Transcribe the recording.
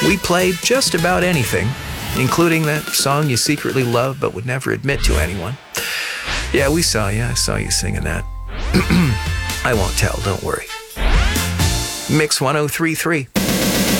We played just about anything, including that song you secretly love but would never admit to anyone. Yeah, we saw you. I saw you singing that. I won't tell, don't worry. Mix 1033.